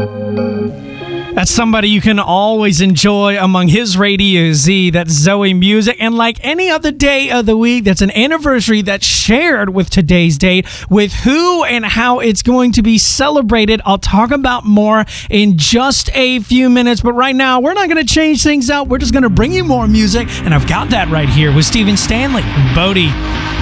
That's somebody you can always enjoy among his Radio Z. That's Zoe Music. And like any other day of the week, that's an anniversary that's shared with today's date, with who and how it's going to be celebrated. I'll talk about more in just a few minutes. But right now, we're not going to change things up. We're just going to bring you more music. And I've got that right here with Stephen Stanley and Bodie.